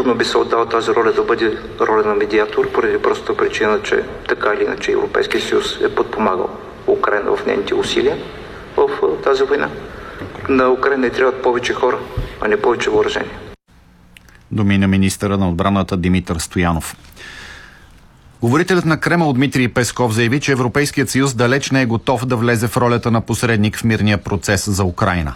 трудно би се отдал тази роля да бъде роля на медиатор, поради простата причина, че така или иначе Европейския съюз е подпомагал Украина в нейните усилия в тази война. На Украина не трябват повече хора, а не повече въоръжение. Думи на министъра на отбраната Димитър Стоянов. Говорителят на Кремъл Дмитрий Песков заяви, че Европейският съюз далеч не е готов да влезе в ролята на посредник в мирния процес за Украина.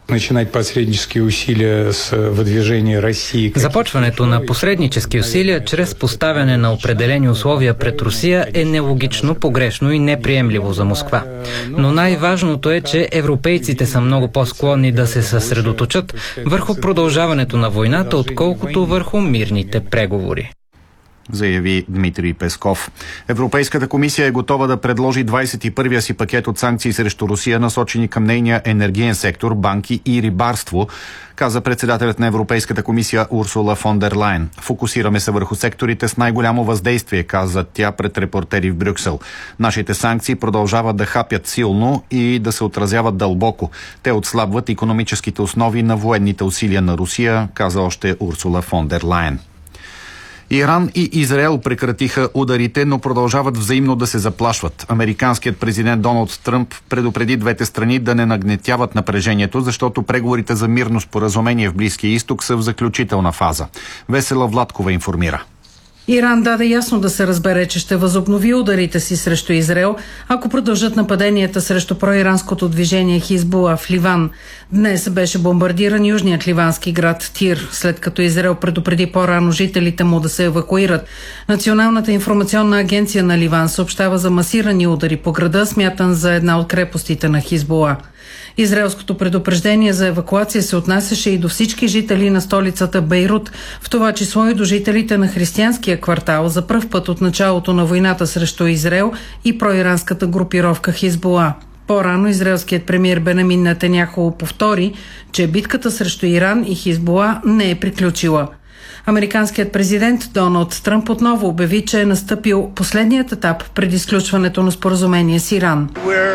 Започването на посреднически усилия чрез поставяне на определени условия пред Русия е нелогично, погрешно и неприемливо за Москва. Но най-важното е, че европейците са много по-склонни да се съсредоточат върху продължаването на войната, отколкото върху мирните преговори, заяви Дмитрий Песков. Европейската комисия е готова да предложи 21-я си пакет от санкции срещу Русия, насочени към нейния енергиен сектор, банки и рибарство, каза председателят на Европейската комисия Урсула фон дер Лайен. Фокусираме се върху секторите с най-голямо въздействие, каза тя пред репортери в Брюксел. Нашите санкции продължават да хапят силно и да се отразяват дълбоко. Те отслабват икономическите основи на военните усилия на Русия, каза още Урсула фон дер Лайен. Иран и Израел прекратиха ударите, но продължават взаимно да се заплашват. Американският президент Доналд Тръмп предупреди двете страни да не нагнетяват напрежението, защото преговорите за мирно споразумение в Близкия изток са в заключителна фаза. Весела Владкова информира. Иран даде ясно да се разбере, че ще възобнови ударите си срещу Израел, ако продължат нападенията срещу проиранското движение Хизбула в Ливан. Днес беше бомбардиран южният ливански град Тир, след като Израел предупреди по-рано жителите му да се евакуират. Националната информационна агенция на Ливан съобщава за масирани удари по града, смятан за една от крепостите на Хизбула. Израелското предупреждение за евакуация се отнасяше и до всички жители на столицата Бейрут, в това число и до жителите на християнския квартал, за пръв път от началото на войната срещу Израел и проиранската групировка Хизбула. По-рано израелският премиер Бенямин Нетаняху повтори, че битката срещу Иран и Хизбула не е приключила. Американският президент Доналд Тръмп отново обяви, че е настъпил последният етап преди сключването на споразумение с Иран.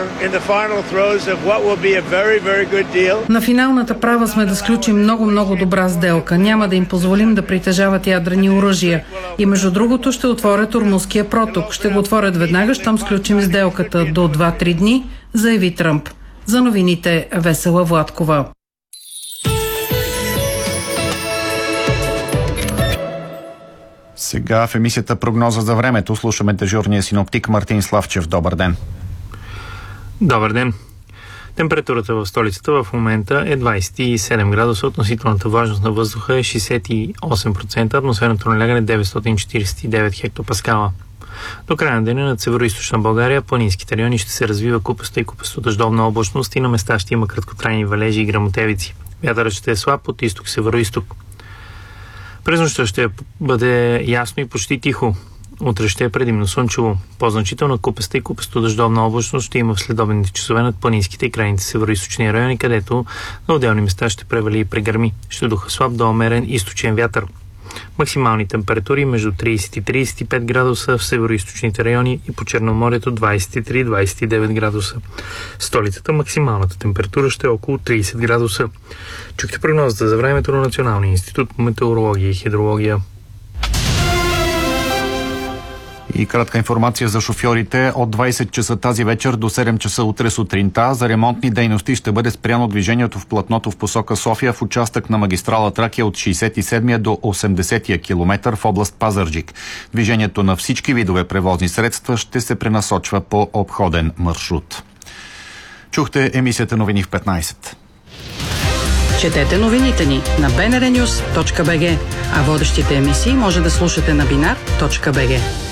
На финалната права сме да сключим много добра сделка. Няма да им позволим да притежават ядрени оръжия. И между другото ще отворят Ормузския проток. Ще го отворят веднага, щом сключим сделката до 2-3 дни, заяви Тръмп. За новините Весела Владкова. Сега в емисията Прогноза за времето слушаме дежурния синоптик Мартин Славчев. Добър ден. Добър ден. Температурата в столицата в момента е 27 градуса, относителната влажност на въздуха е 68%, атмосферното налягане 949 хектопаскала. До края на деня над североизточна България планинските райони ще се развива купаста и купесто-дъждовна облачност и на места ще има краткотрайни валежи и гръмотевици. Вятърът ще е слаб от изток-североизток. През нощта ще бъде ясно и почти тихо. Утре ще е предимно слънчево. По-значителна купеста и купесто-дъждовна облачност ще има в следобедните часове над планинските и крайните североизточни райони, където на отделни места ще превали и прегърми. Ще духа слаб до умерен източен вятър. Максимални температури между 30 и 35 градуса в североизточните райони и по Черноморието 23-29 градуса. В столицата максималната температура ще е около 30 градуса. Чухте прогнозата за времето на Националния институт по метеорология и хидрология. И кратка информация за шофьорите. От 20 часа тази вечер до 7 часа утре сутринта за ремонтни дейности ще бъде спряно движението в платното в посока София в участък на магистрала Тракия от 67-я до 80-я километър в област Пазарджик. Движението на всички видове превозни средства ще се пренасочва по обходен маршрут. Чухте емисията Новини в 15. Четете новините ни на bnrnews.bg, а водещите емисии може да слушате на binar.bg.